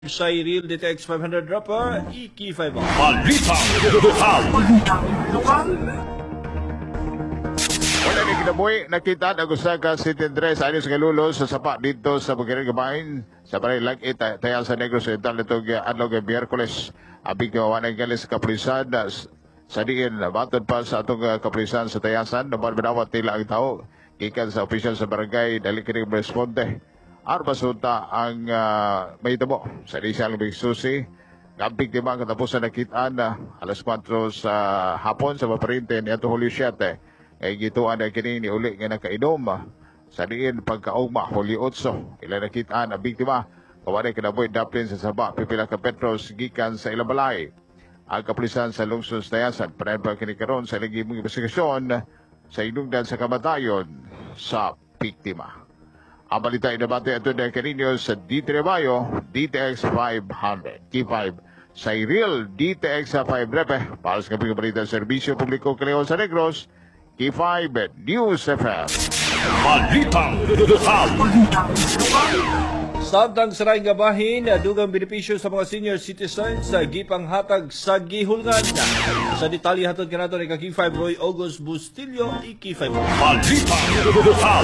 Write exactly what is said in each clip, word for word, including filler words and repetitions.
Cyril D T X five hundred Rapper, Iki five. Balitang Lokal. Wala ni kinabuhi, nakita na gusto ka si Tendres ayos nga lulo sa sapa dito sa Bukirang Gabain sa Parilag ita tayan sa Negros Oriental nitong adlaw nga Miyerkules. Abig nga wala nga sa kapulisan sa diin batod pa sa atong uh, kapulisan sa Tayasan naman binawat nila ang tao gikan sa opisyal sa barangay dali kini responde. Arba sunta ang uh, may tabo sa Rizal Bigsusi. Gamping di ba katapusan nakitaan na alas kwatro sa hapon sa maparinte ni Ato Hulyo siyete. Ay gituan na kini ni uli nga nakainom sa diin pagkaugma Hulyo otso. Ila nakitaan ang biktima. Kawanay kinaboy daplin sa Saba, pipila ka Petros gikan sa Ilabalay. Ang kapulisan sa lungsod Tayasan panayon pa kinikaroon sa lagimong investigasyon sa inungdan sa kamatayon sa biktima. Ang balita inabate ito na kaninyo sa D three Mayo, D T X five hundred. K five, Cyril D T X five Repe, para sa kaping balita Serbisyo Publiko Kaleon sa Negros, K five News F M. Balitang Lokal. Samtang sarayang gabahin, dugang benepisyo sa mga senior citizens sa gipanghatag sa gihulngan. Sa detalye hatod kanato ni K five Roy August Bustillo, Iki five. Balitang Lokal.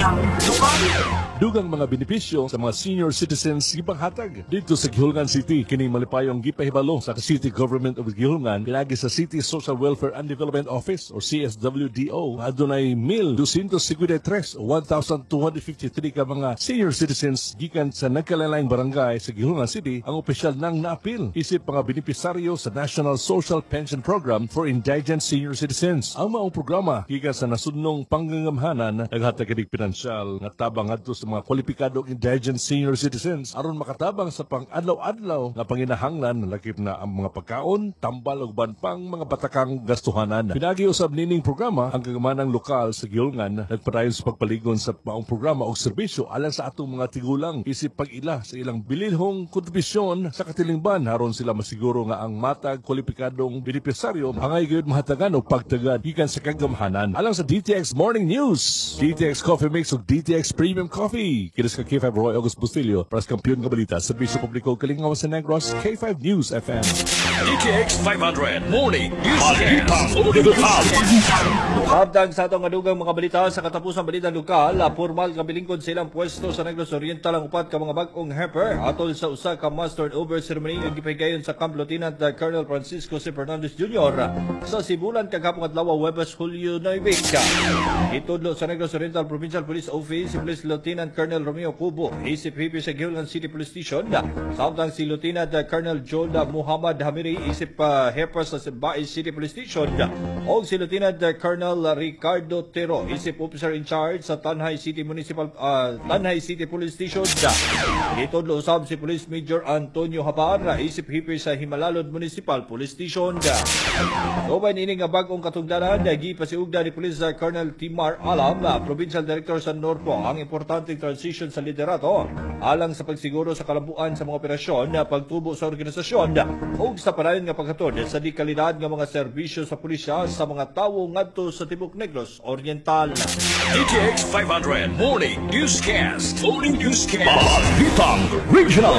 Dugang mga benepisyo sa mga senior citizens gipanghatag dito sa Gihulngan City. Kining malipayong gipahibalo sa City Government of Gihulngan pinagi sa City Social Welfare and Development Office or C S W D O. Adunay one thousand two hundred fifty-three o one thousand two hundred fifty-three ka mga senior citizens gikan sa nagkalain barangay sa Gihulngan City ang opisyal nang naapil isip mga benepisaryo sa National Social Pension Program for Indigent Senior Citizens. Ang maong programa gikan sa nasudnong panggangamhanan naghatag kining pinansyal nga tabang adto sa mga kwalipikadong indigent senior citizens aron makatabang sa pang-adlaw-adlaw nga panginahanglan lakip na ang mga pagkaon, tambal ug ban pang mga batakang gastuhanan. Pinagi usab nining programa ang kagamanang lokal sa Gihulngan nagpadayon sa pagpaligon sa maong programa og serbisyo alang sa atong mga tigulang isip pag-ila sa ilang bililhong kontribusyon sa katilingban aron sila masiguro nga ang matag kwalipikadong benepisaryo hangay gyud mahatagan og pagtagad gikan sa kagamhanan. Alang sa D T X Morning News, D T X Coffee Mix ug D T X Premium Coffee. Kinis ka K five Roy August Bustillo para sa kampiyon nga balita sa Serbisyo Publiko Kalingawan sa Negros, K five News F M. D T X five hundred Morning Newscast. Balitang Lokal. Samtang sa atong adugang mga balita sa katapusang balita lokal, formal nga bilingkod sa ilang pwesto sa Negros Oriental ang upat ka mga bag-ong helper atol sa usa ka master over ceremony nga gipahigayon sa Camp Lieutenant Colonel Francisco C. Fernandez Junior sa Sibulan kagahapon adlaw Huwebes Hulyo nine. Itudlo sa Negros Oriental Provincial Police Office si Police Lieutenant Colonel Romeo Cubo, isip P P sa Gihulngan City Police Station. Samtang si Lieutenant Colonel John Muhammad Hamiri, isip uh, helper sa Baez City Police Station. O si Lieutenant Colonel Ricardo Tero, isip officer in charge sa Tanhay City Municipal uh, Tanhay City Police Station. Itudlo usab si Police Major Antonio Habar, isip hipi sa Himalalod Municipal Police Station. Dobay nini nga bag-ong katungdanan, gipasiugda ni Police Colonel Timar Alam, Provincial Director sa Norpo, ang importanteng transition sa liderato alang sa pagsiguro sa kalambuan sa mga operasyon na pagtubo sa organisasyon ug sa padayon nga paghatod sa dikalidad nga mga serbisyo sa pulisya sa mga tawo ngadto sa Tibok Negros Oriental. D T X five hundred Morning Newscast. Morning Newscast. Balitang Regional.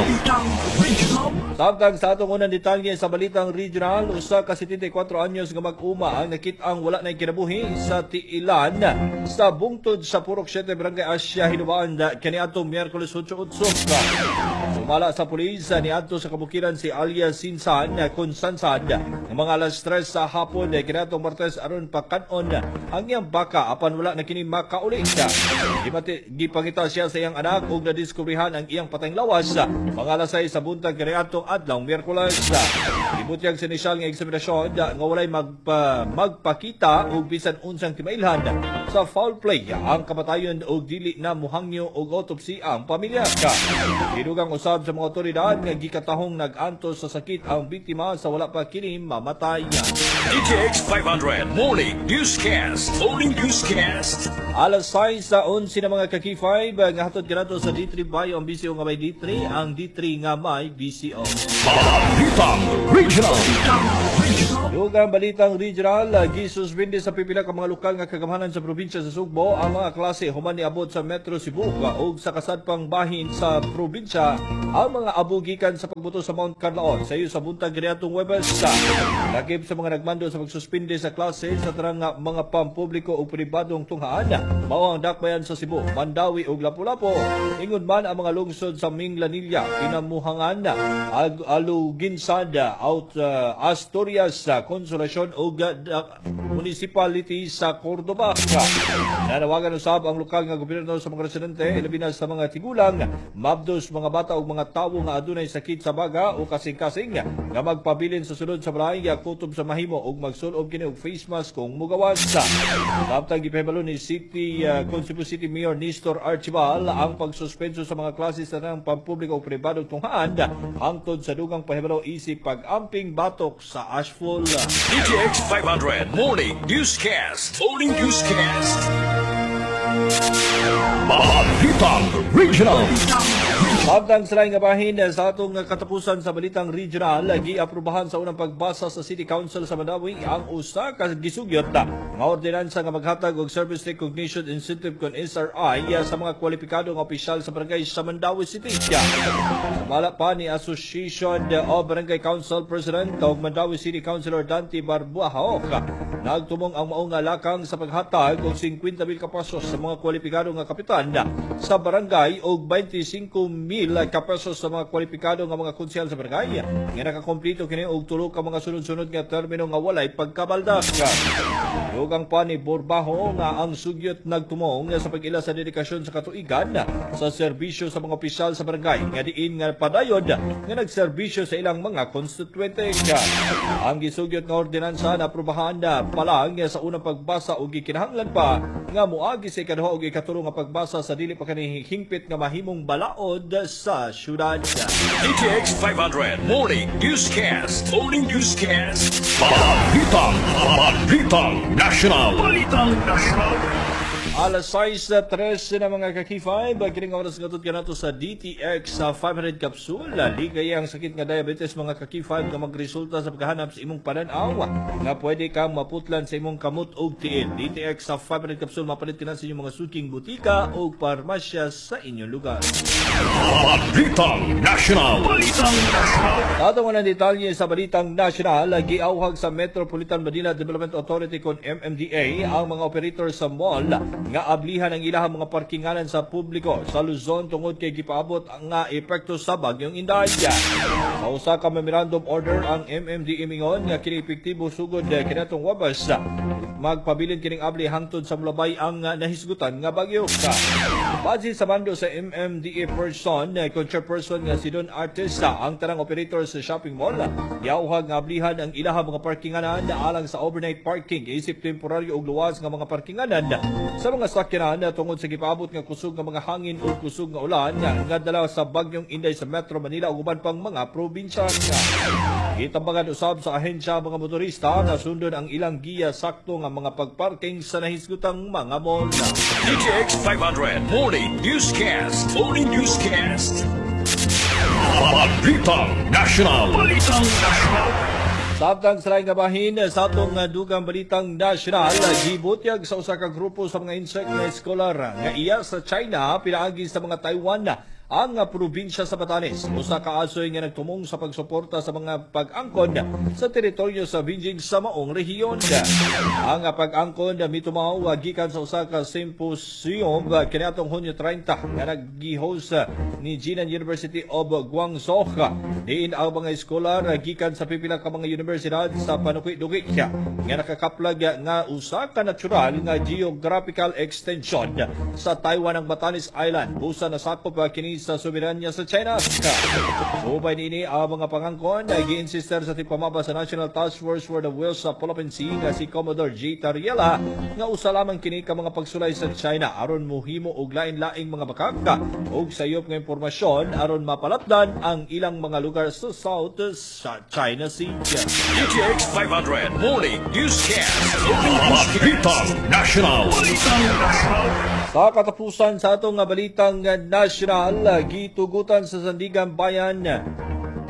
Samtang sa atong unang detalye sa balitang regional, usa ka seventy-four anyos nga mag-uma ang nakit-ang wala na kinabuhi sa tiilan sa bungtod sa Purok siete Barangay Asya Hinubaan kaniadtong Miyerkules eight eight. Sumala sa pulis niadto sa kabukiran si Alias Sinsan kung sansan ng mga alas tres sa hapon kaniadtong Martes aron pakanon ang iyang baka apan wala na kini makauli. Gipangita siya sa iyang anak ug nadiskubrihan ang iyang patayng lawas mga alas sais sa buntag kaniadtong adlaw Miyerkules. Ibutyag sa inisyal nga eksaminasyon nga walay magpa, magpakita og bisan unsang timailhan sa foul play ang kamatayon og dili na muhangyo og autopsy ang pamilya. Idugang usab sa mga otoridad nga gikatahong nag-antos sa sakit ang biktima sa wala pa kini mamatay. D T X five hundred Morning Newscast. Morning Newscast. Alas sais sa onse na mga ka-K five nga hatod kanato sa D three Bayo ang B C O nga may D three, ang D three nga may B C O. Balitang Regional. Dugang balitang regional, gisuspindi sa pipila ka mga lokal nga kagamanan sa probinsya sa Sugbo ang mga klase human niabot sa Metro Cebu ug sa kasadpang bahin sa probinsya ang mga abugikan sa pagbuto sa Mount Carlaon sa iyo sa buntag giniadtong Huwebes. Lakip sa mga nagmando sa pagsuspindi sa klase sa tarang nga mga pampubliko ug pribadong tunghaan mao ang dakbayan sa Cebu, Mandawi ug Lapu-Lapu. Ingon man ang mga lungsod sa Minglanilla, Pinamuhangan, Ag- Aluginsad, out uh, Asturias, Consolacion ug uh, municipality sa Cordoba. Nanawagan usab ang lokal nga gobyerno sa mga residente, ilabi na sa mga tigulang, mabdos mga bata ug mga tawo nga adunay sakit sa baga o kasing-kasing nga magpabilin sa sulod sa balay kutob sa mahimo ug magsulob kini og face mask kung mugawas. Samtang gipahibalo ni City uh, Cebu City Mayor Nestor Archibald ang pagsuspenso sa mga klase sa tanang pampubliko ug pribadong tunghaan hangtod sa dugang pahibalo isip pag-amping batok sa Ashfall. D T X five hundred Morning Newscast. Morning Newscast. Balitang Regional. Samtang sa laing nga bahin sa atong katapusan sa balitang regional, giaprubahan sa unang pagbasa sa City Council sa Mandawi ang usa ka gisugyot nga ordinansa nga maghatag og Service Recognition Incentive kon S R I sa mga kwalipikado nga opisyal sa barangay sa Mandawi City. Samala pa ni Association of Barangay Council President ug Mandawi City Councilor Dante Barbuahok, nagtumong ang maong nga lakang sa paghatag og fifty mil ka pesos sa mga kwalipikado nga kapitan sa barangay og twenty-five mil ka pesos sa mga kwalipikado nga mga konsyal sa barangay nga nakakompleto kini og tulo ka mga sunod-sunod nga termino nga walay pagkabaldak. Dugang pa ni Borbaho nga ang sugyot nagtumong sa pag-ila sa dedikasyon sa katuigan sa serbisyo sa mga opisyal sa barangay nga diin nga padayod nga nagserbisyo sa ilang mga konstituente. Ang gisugyot nga ordinansa na aprobahan na palang sa unang pagbasa o gikinahanglan pa nga muagi sa ikaduha o ikatulo nga pagbasa sa dili pa kanihingpit nga mahimong balaod sa syudad. D T X five hundred Morning Newscast. Morning Newscast. Balitang Balitang National. Balitang National. Alas sais na tres na mga kaki-five, kining oras nga tutkan nato sa D T X sa five hundred capsule. Ligay ang sakit nga diabetes mga kaki-five nga magresulta sa paghahanap sa imong pananaw nga pwede kang maputlan sa imong kamot o tiil. D T X sa five hundred capsule mapalit ka na sa inyong mga suking butika o parmasya sa inyong lugar. Balitang National. Balitang National. Atong mga detalye sa Balitang National, giawhag sa Metropolitan Manila Development Authority kon M M D A ang mga operator sa mall nga ablihan ang ilahang mga parkinganan sa publiko sa Luzon tungod kay gipaabot nga epekto sa bagyong Inday. Sa usa ka memorandum order ang M M D A mingon nga kini epektibo sugod kinatong Huwebes magpabilin kining abli hangtod sa mulabay ang nahisgutan nga bagyo. Base sa bando sa M M D A person kon chairperson nga si Don Artista ang tanang operator sa shopping mall giawhag nga ablihan ang ilahang mga parkinganan alang sa overnight parking isip temporaryo og luwas nga mga parkinganan sa mga sakyanan tungod sa gipaabot nga kusog nga mga hangin o kusog nga ulan nga dala sa bagyong Inday sa Metro Manila ug uban pang mga probinsya. Gitambagan usab sa ahensya mga motorista na sundon ang ilang giya sakto nga mga pagparking sa nahisgutang mga mall. D T X five hundred Morning Newscast. Morning Newscast. Balitang National. Balitang National. Samtang sa laing nga bahin sa atong uh, dugang balitang nasyonal, gibutyag sa usa ka grupo sa mga insect na eskolar nga iya sa China pinaagi sa mga Taiwan ang uh, probinsya sa Batanes. Usa ka asoy nga nagtumong sa pagsuporta sa mga pag-angkon sa teritoryo sa Binjing sa maong rehiyon. Ang uh, pag-angkon uh, mitumaw uh, gikan sa usa ka symposium uh, kaniadtong Hunyo thirty nga nag-host uh, ni Jinan University of Guangzhou. Diin ang mga eskolar uh, gikan sa pipila ka mga universidad sa panukwi-dugi nga nakakaplag uh, nga usa ka natural nga geographical extension sa Taiwan ang Batanes Island. Busa nasakop uh, kini sa soberanya sa China. Subay nini ang mga pangangkon ay gi-insister sa tipamaba sa National Task Force for the Whales sa Philippine Sea nga si Commodore J. Tariela nga usa lamang kini ka mga pagsulay sa China aron mohimo og lain-laing mga bakaka og sayop nga impormasyon aron mapalapdan ang ilang mga lugar sa South sa China Sea. D T X five hundred Morning Newscast. Balitang National. Balitang National. Sa katapusan sa atong nga balitang nasyonal, gitugutan sa Sandigan Bayan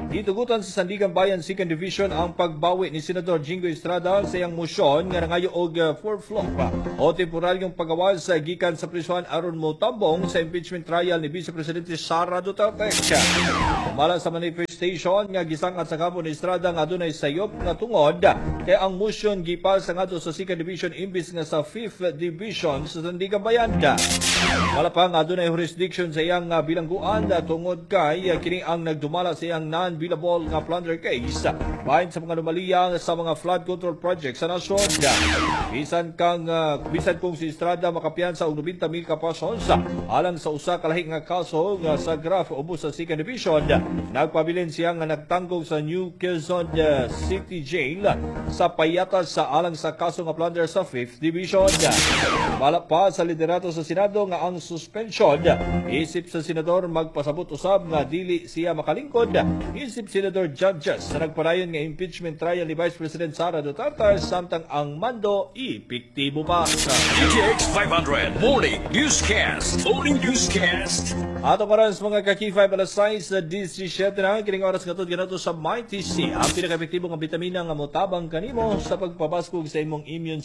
Gitugutan sa Sandigan Bayan second Division ang pagbawi ni Senador Jingo Estrada sa iyang motion nga nangayo og uh, for flop o temporaryong pagawas sa gikan sa prisuhan aron mo tambong sa impeachment trial ni Vice Presidente Sara Duterte. Mala sa manifestation nga gisangat sa kampo ni Estrada nga adunay sayop nga tungod kay ang motion gipasa ngadto sa second division imbis nga sa fifth division sa Sandigan Bayan. Wala pa nga adunay jurisdiction sa iyang uh, bilangguan uh, tungod kay uh, kini ang nagdumala sa iyang non-billable nga plunder case bahin sa mga anomalya sa mga flood control project sa nasyon. Bisan kang uh, bisan kung si Estrada makapiyansa og ninety mil ka pesos alang sa usa ka lahi nga kaso nga sa graph ubos sa second division, nagpabilin siya nga nagtanggong sa New Quezon uh, City Jail sa payatas sa alang sa kaso nga plunder sa fifth division. Wala pa sa liderato sa Senado nga ang suspension isip sa senador magpasabot usab nga dili siya makalingkod isip senador judges sa nagpadayon nga impeachment trial ni Vice President Sara Duterte samtang ang mando epektibo pa. D T X five hundred Morning Newscast. Morning Newscast. Ato para sa mga kaki five alas sais sa disisiete na kining oras katod ganato sa Mighty C ang pinaka-epektibo nga bitamina nga motabang kanimo sa pagpabaskog sa imong immune